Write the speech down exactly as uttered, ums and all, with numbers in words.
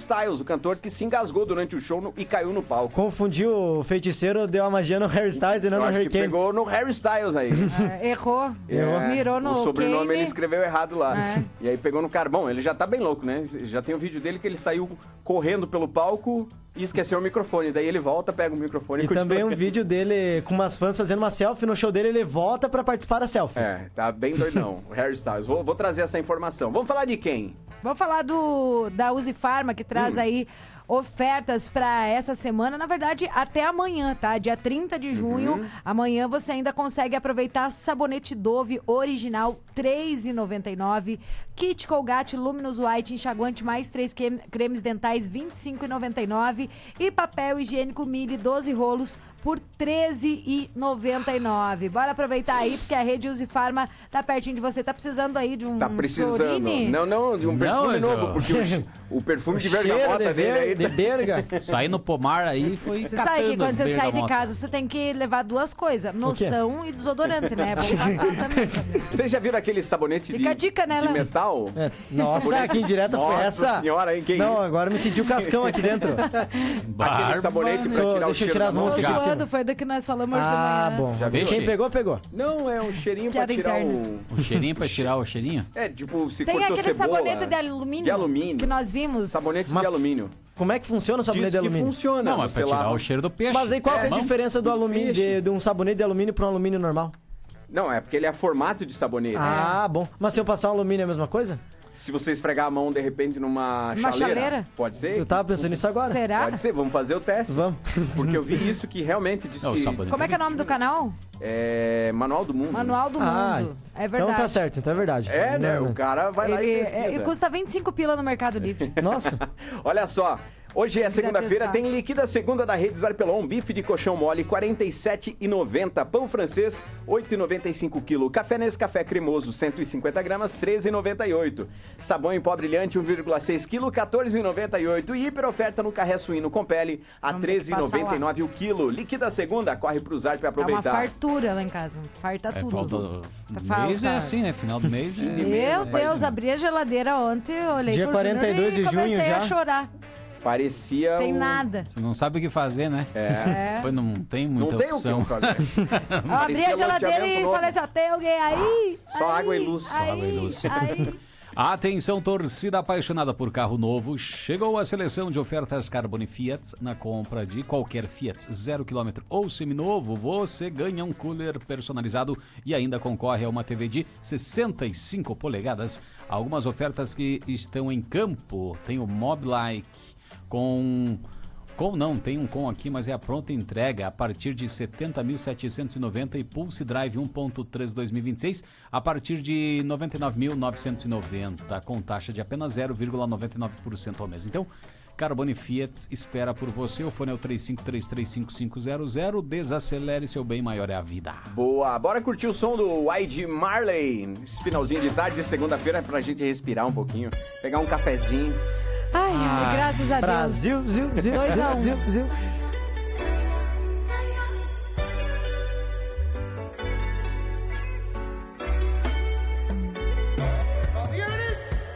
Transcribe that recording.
Styles, o cantor que se engasgou durante o show no, e caiu no palco. Confundiu o feiticeiro, deu a magia no Harry Styles e não Eu no acho Harry que Kane. pegou no Harry Styles aí. É, errou. É, Mirou no o sobrenome Kane. ele escreveu errado lá. É. E aí pegou no cara. Bom, ele já tá bem louco, né? Já tem um vídeo dele que ele saiu correndo pelo palco e esqueceu o microfone. Daí ele volta, pega o microfone e, E continua. também um vídeo dele com umas fãs fazendo uma selfie no show dele, ele volta pra participar da selfie. É, tá bem doidão. O Harry Styles. Vou, vou trazer essa informação. Vamos falar de quem? Vamos falar do, da Uzi Pharma, que traz Hum. aí ofertas para essa semana, na verdade até amanhã, tá? Dia trinta de junho, Uhum. amanhã você ainda consegue aproveitar sabonete Dove original três reais e noventa e nove centavos, kit Colgate Luminous White enxaguante mais três cremes dentais vinte e cinco reais e noventa e nove centavos e papel higiênico Mili doze rolos por treze reais e noventa e nove centavos. Bora aproveitar aí, porque a rede Uzi Pharma tá pertinho de você. Tá precisando aí de um Tá precisando. Sorine? Não, não, de um Não, perfume mas novo, eu- porque o, o perfume de Cheiro bergamota de, dele aí... ver, de berga. Sair no pomar aí foi Você sabe que catando quando as você sai de bergamotas. casa, você tem que levar duas coisas, noção e desodorante, né? É bom passar também. Vocês já viram aquele sabonete Fica a de, dica, né, de Léo? metal? É, nossa, que indireta foi Nossa essa? senhora, hein? Que Não, isso? agora me senti o cascão aqui dentro. Aquele Barba, sabonete né? pra Tô- tirar o deixa eu cheiro tirar da as mão. mãos Tô aqui de zoando, cima. foi do que nós falamos hoje de Ah, manhã. bom. Já viu? Quem pegou, pegou. Não, é um cheirinho pra Piada tirar interna. o... O cheirinho pra tirar o cheirinho? É, tipo, se Tem cortou aquele cebola... sabonete de alumínio, De alumínio. que nós vimos. Sabonete Uma- de alumínio. Como é que funciona o sabonete Diz de que alumínio? funciona. Não, mas você pra tirar lava- o cheiro do peixe. Mas aí qual que é a mão diferença do do alumínio, peixe. de, de um sabonete de alumínio para um alumínio normal? Não, é porque ele é formato de sabonete. Ah, bom. Mas se eu passar um alumínio é a mesma coisa? Se você esfregar a mão, de repente, numa Numa chaleira, chaleira? pode ser? Eu tava pensando nisso agora. Será? Pode ser, vamos fazer o teste. Vamos. Porque eu vi isso que realmente diz Não, o que sabonete Como é que é o nome do canal? é Manual do Mundo. Manual do Ah, Mundo. É verdade. então tá certo, então é verdade. É, né? Não, não. O cara vai lá Ele e é, pesquisa. custa vinte e cinco pila no Mercado Livre. Nossa. Olha só, hoje é quiser segunda-feira, testar. tem liquida segunda da Rede Zarpelon, bife de colchão mole quarenta e sete reais e noventa centavos, pão francês oito reais e noventa e cinco centavos, café Nescafé cremoso cento e cinquenta gramas treze reais e noventa e oito centavos, sabão em pó brilhante um vírgula seis quilos quatorze reais e noventa e oito centavos e hiper oferta no carré suíno com pele a Vamos ter que treze reais e noventa e nove centavos o quilo. Liquida segunda, corre pro Zarp pra É uma aproveitar. fartura lá em casa. Farta É, tudo. falta... Tá mês é falta. assim, né? Final do mês é... Meu Deus, abri a geladeira ontem, olhei Dia pro quarenta e dois Júnior de e comecei junho a já. chorar. Parecia Tem o... nada. Você não sabe o que fazer, né? É. É. Pois não tem muita Não tem opção. o que fazer. Eu abri Parecia a geladeira loteamento e novo. falei assim, ó, tem alguém aí? Só Aí, água e luz. Só Aí, água e luz. aí. Atenção, torcida apaixonada por carro novo. Chegou a seleção de ofertas Carbone Fiat. Na compra de qualquer Fiat zero quilômetro ou seminovo, você ganha um cooler personalizado e ainda concorre a uma T V de sessenta e cinco polegadas. Algumas ofertas que estão em campo. Tem o Moblike com... Com não, tem um com aqui, mas é a pronta entrega a partir de setenta mil setecentos e noventa e Pulse Drive um ponto três dois mil e vinte e seis a partir de noventa e nove mil novecentos e noventa, com taxa de apenas zero vírgula noventa e nove por cento ao mês. Então, Carbone Fiat espera por você. O fone é o três cinco três três cinco cinco zero zero. Desacelere, seu bem maior é a vida. Boa, bora curtir o som do Wide Marley. Esse finalzinho de tarde de segunda-feira pra gente respirar um pouquinho, pegar um cafezinho. Ai, ai, graças a Deus. Brasil, zil, zil, Dois zil, a um. zil, zil.